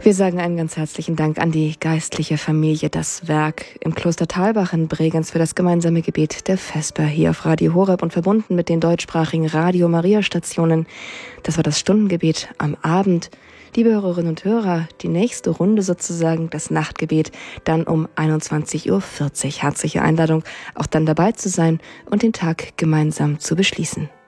Wir sagen einen ganz herzlichen Dank an die geistliche Familie Das Werk im Kloster Thalbach in Bregenz für das gemeinsame Gebet der Vesper hier auf Radio Horeb und verbunden mit den deutschsprachigen Radio Maria Stationen. Das war das Stundengebet am Abend. Liebe Hörerinnen und Hörer, die nächste Runde sozusagen, das Nachtgebet, dann um 21:40 Uhr. Herzliche Einladung, auch dann dabei zu sein und den Tag gemeinsam zu beschließen.